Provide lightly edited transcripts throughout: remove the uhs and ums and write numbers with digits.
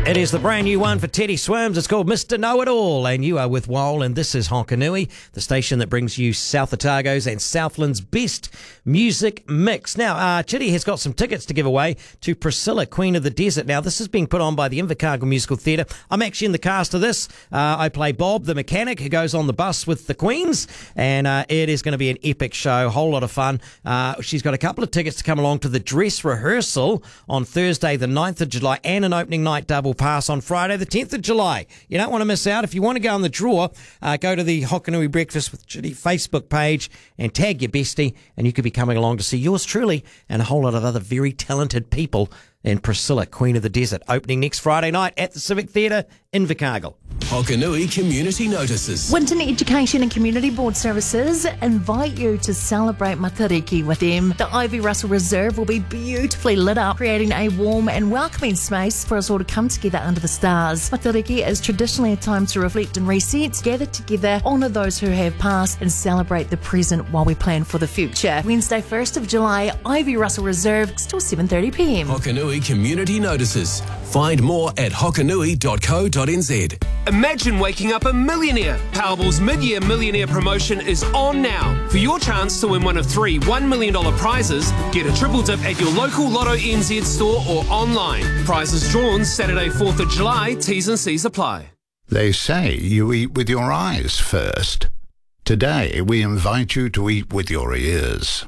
It is the brand new one for Teddy Swims. It's called Mr. Know-It-All, and you are with Wole, and this is Hokanui, the station that brings you South Otago's and Southland's best music mix. Now, Chitty has got some tickets to give away to Priscilla, Queen of the Desert. Now, this is being put on by the Invercargill Musical Theatre. I'm actually in the cast of this. I play Bob, the mechanic, who goes on the bus with the Queens, and it is going to be an epic show, a whole lot of fun. She's got a couple of tickets to come along to the dress rehearsal on Thursday, the 9th of July, and an opening night double pass on Friday, the 10th of July. You don't want to miss out. If you want to go on the draw, go to the Hokanui Breakfast with Chitty Facebook page and tag your bestie, and you could be coming along to see yours truly and a whole lot of other very talented people in Priscilla, Queen of the Desert, opening next Friday night at the Civic Theatre in Invercargill. Hokanui Community Notices. Winton Education and Community Board Services invite you to celebrate Matariki with them. The Ivy Russell Reserve will be beautifully lit up, creating a warm and welcoming space for us all to come together under the stars. Matariki is traditionally a time to reflect and reset, gather together, honour those who have passed and celebrate the present while we plan for the future. Wednesday 1st of July, Ivy Russell Reserve till 7:30pm. Hokanui Community Notices. Find more at hokanui.co.nz. Imagine waking up a millionaire. Powerball's mid-year millionaire promotion is on now. For your chance to win one of three $1 million prizes, get a triple dip at your local Lotto NZ store or online. Prizes drawn Saturday 4th of July. T's and C's apply. They say you eat with your eyes first. Today, we invite you to eat with your ears.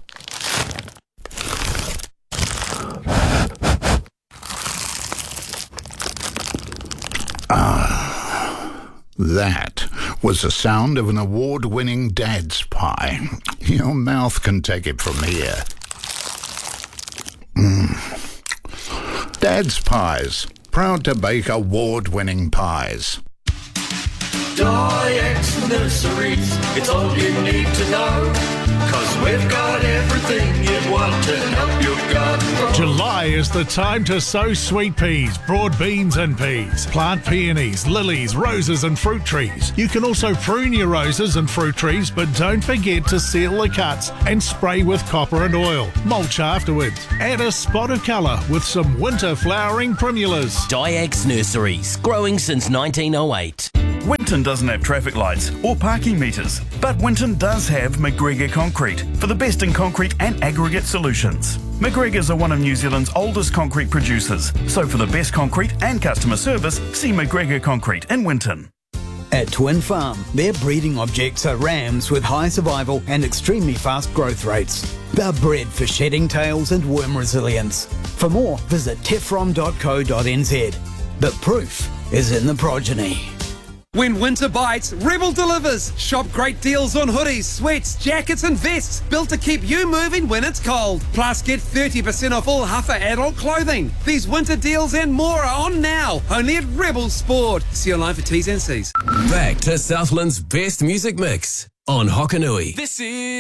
That was the sound of an award-winning Dad's Pie. Your mouth can take it from here. Dad's Pies, proud to bake award-winning pies. Diex Nurseries, it's all you need to know, 'cause we've got everything you'd want to help your garden grow. July is the time to sow sweet peas, broad beans and peas, plant peonies, lilies, roses and fruit trees. You can also prune your roses and fruit trees, but don't forget to seal the cuts and spray with copper and oil. Mulch afterwards. Add a spot of colour with some winter flowering primulas. Diex Nurseries, growing since 1908. Winton doesn't have traffic lights or parking meters, but Winton does have McGregor Concrete for the best in concrete and aggregate solutions. McGregor's are one of New Zealand's oldest concrete producers, so for the best concrete and customer service, see McGregor Concrete in Winton. At Twin Farm, their breeding objects are rams with high survival and extremely fast growth rates. They're bred for shedding tails and worm resilience. For more, visit tefron.co.nz. The proof is in the progeny. When winter bites, Rebel delivers. Shop great deals on hoodies, sweats, jackets and vests, built to keep you moving when it's cold. Plus, get 30% off all Huffer adult clothing. These winter deals and more are on now, only at Rebel Sport. See online for T's and C's. Back to Southland's best music mix on Hokanui. This is